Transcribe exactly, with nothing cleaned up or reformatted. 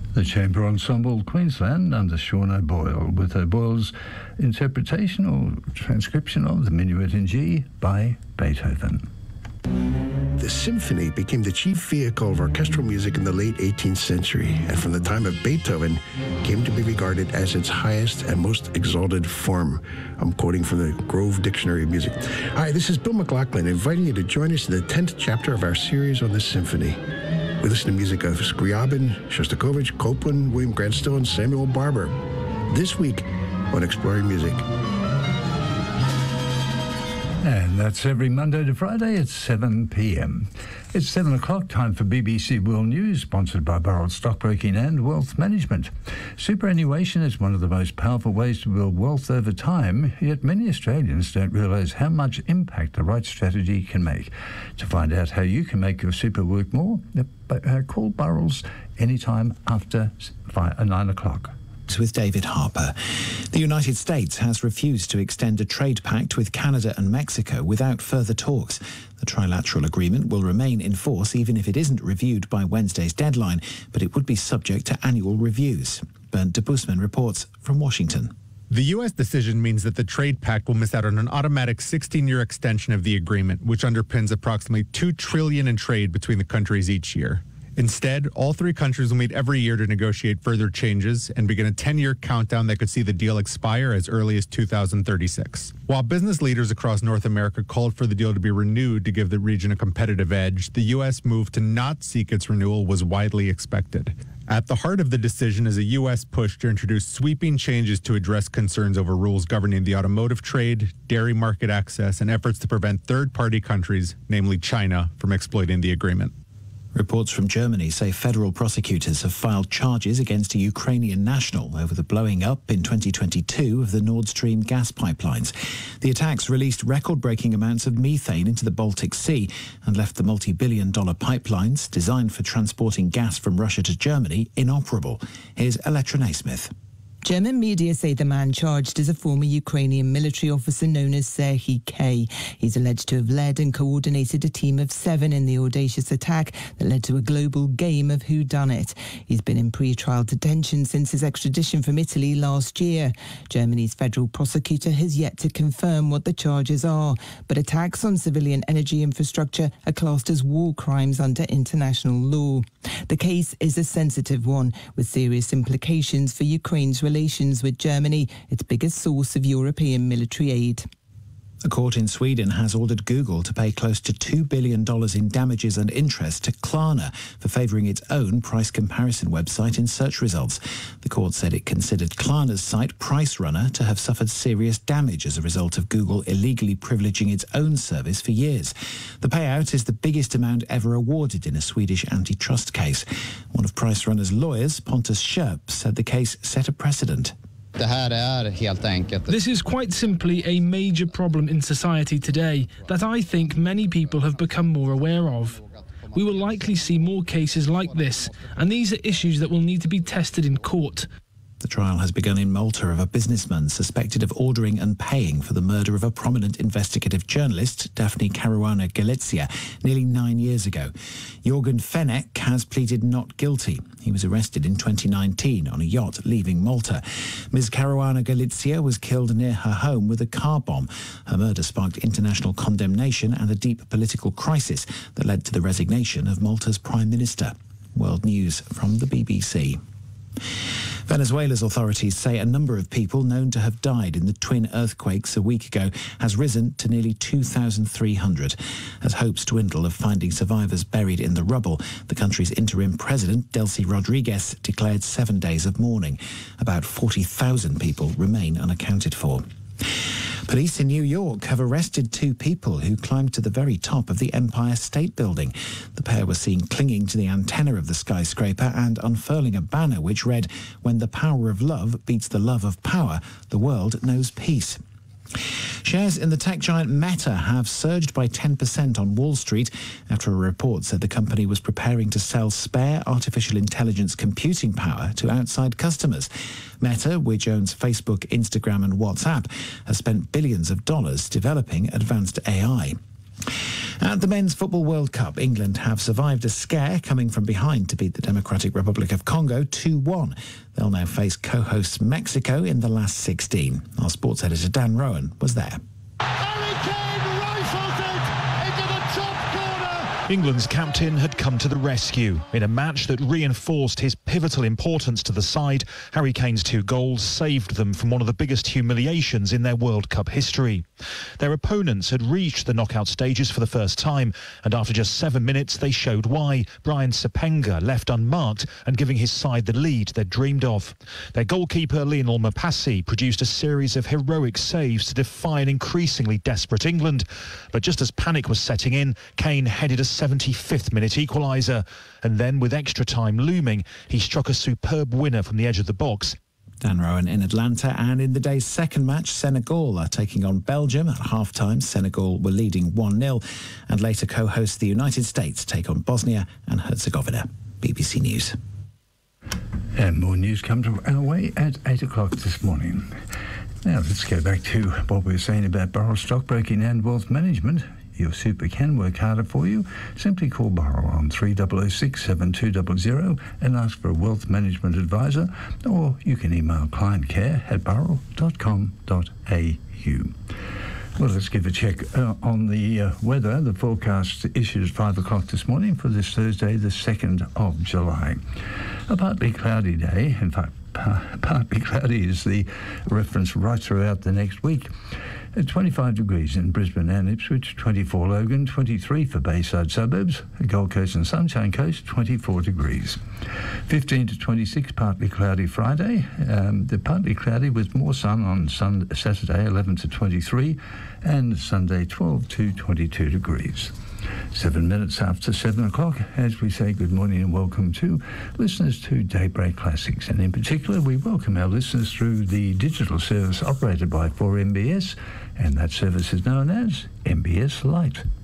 The Chamber Ensemble Queensland under Sean O'Boyle with O'Boyle's interpretation or transcription of the Minuet in G by Beethoven. The symphony became the chief vehicle of orchestral music in the late eighteenth century, and from the time of Beethoven came to be regarded as its highest and most exalted form. I'm quoting from the Grove Dictionary of Music. Hi, this is Bill McLaughlin, inviting you to join us in the tenth chapter of our series on the symphony. We listen to music of Scriabin, Shostakovich, Copland, William Grant Still, and Samuel Barber. This week on Exploring Music. And that's every Monday to Friday at seven p.m. It's seven o'clock, time for B B C World News, sponsored by Burrell Stockbroking and Wealth Management. Superannuation is one of the most powerful ways to build wealth over time, yet many Australians don't realise how much impact the right strategy can make. To find out how you can make your super work more, uh, call Burrells anytime after five, uh, nine o'clock. With David Harper. The United States has refused to extend a trade pact with Canada and Mexico without further talks. The trilateral agreement will remain in force even if it isn't reviewed by Wednesday's deadline, but it would be subject to annual reviews. Bernd de Busman reports from Washington. The U S decision means that the trade pact will miss out on an automatic sixteen-year extension of the agreement, which underpins approximately two trillion dollars in trade between the countries each year. Instead, all three countries will meet every year to negotiate further changes and begin a ten-year countdown that could see the deal expire as early as two thousand thirty-six. While business leaders across North America called for the deal to be renewed to give the region a competitive edge, the U S move to not seek its renewal was widely expected. At the heart of the decision is a U S push to introduce sweeping changes to address concerns over rules governing the automotive trade, dairy market access, and efforts to prevent third-party countries, namely China, from exploiting the agreement. Reports from Germany say federal prosecutors have filed charges against a Ukrainian national over the blowing up in twenty twenty-two of the Nord Stream gas pipelines. The attacks released record-breaking amounts of methane into the Baltic Sea and left the multi-billion dollar pipelines designed for transporting gas from Russia to Germany inoperable. Here's Electra Naismith. German media say the man charged is a former Ukrainian military officer known as Serhiy K. He's alleged to have led and coordinated a team of seven in the audacious attack that led to a global game of whodunit. He's been in pre-trial detention since his extradition from Italy last year. Germany's federal prosecutor has yet to confirm what the charges are, but attacks on civilian energy infrastructure are classed as war crimes under international law. The case is a sensitive one, with serious implications for Ukraine's relations with Germany, its biggest source of European military aid. A court in Sweden has ordered Google to pay close to two billion dollars in damages and interest to Klarna for favouring its own price comparison website in search results. The court said it considered Klarna's site PriceRunner to have suffered serious damage as a result of Google illegally privileging its own service for years. The payout is the biggest amount ever awarded in a Swedish antitrust case. One of PriceRunner's lawyers, Pontus Scherp, said the case set a precedent. This is quite simply a major problem in society today that I think many people have become more aware of. We will likely see more cases like this, and these are issues that will need to be tested in court. The trial has begun in Malta of a businessman suspected of ordering and paying for the murder of a prominent investigative journalist, Daphne Caruana Galizia, nearly nine years ago. Jorgen Fenech has pleaded not guilty. He was arrested in twenty nineteen on a yacht leaving Malta. Miz Caruana Galizia was killed near her home with a car bomb. Her murder sparked international condemnation and a deep political crisis that led to the resignation of Malta's Prime Minister. World News from the B B C. Venezuela's authorities say a number of people known to have died in the twin earthquakes a week ago has risen to nearly two thousand three hundred. As hopes dwindle of finding survivors buried in the rubble, the country's interim president, Delcy Rodriguez, declared seven days of mourning. About forty thousand people remain unaccounted for. Police in New York have arrested two people who climbed to the very top of the Empire State Building. The pair were seen clinging to the antenna of the skyscraper and unfurling a banner which read, "When the power of love beats the love of power, the world knows peace." Shares in the tech giant Meta have surged by ten percent on Wall Street after a report said the company was preparing to sell spare artificial intelligence computing power to outside customers. Meta, which owns Facebook, Instagram and WhatsApp, has spent billions of dollars developing advanced A I. At the Men's Football World Cup, England have survived a scare coming from behind to beat the Democratic Republic of Congo two one. They'll now face co-hosts Mexico in the last sixteen. Our sports editor Dan Rowan was there. England's captain had come to the rescue. In a match that reinforced his pivotal importance to the side, Harry Kane's two goals saved them from one of the biggest humiliations in their World Cup history. Their opponents had reached the knockout stages for the first time, and after just seven minutes they showed why. Brian Sepenga left unmarked and giving his side the lead they'd dreamed of. Their goalkeeper Lionel Mapasi produced a series of heroic saves to defy an increasingly desperate England. But just as panic was setting in, Kane headed a seventy-fifth minute equaliser, and then with extra time looming, he struck a superb winner from the edge of the box. Dan Rowan in Atlanta. And in the day's second match, Senegal are taking on Belgium. At half-time, Senegal were leading one nil, and later co-hosts the United States take on Bosnia and Herzegovina. B B C News. And more news comes our way at eight o'clock this morning. Now let's go back to what we were saying about Burrell Stockbroking and Wealth Management. Your super can work harder for you. Simply call Burrell on three oh oh six, seven two zero zero and ask for a wealth management advisor, or you can email clientcare at burrell dot com dot a u. Well, let's give a check uh, on the uh, weather. The forecast issued at five o'clock this morning for this Thursday, the second of July. A partly cloudy day. In fact, partly cloudy is the reference right throughout the next week. At twenty-five degrees in Brisbane and Ipswich, twenty-four Logan, twenty-three for Bayside suburbs, Gold Coast and Sunshine Coast, twenty-four degrees. fifteen to twenty-six, partly cloudy Friday. Um, the partly cloudy with more sun on sun- Saturday, eleven to twenty-three, and Sunday, twelve to twenty-two degrees. Seven minutes after seven o'clock, as we say good morning and welcome to listeners to Daybreak Classics. And in particular, we welcome our listeners through the digital service operated by four M B S, and that service is known as M B S Lite.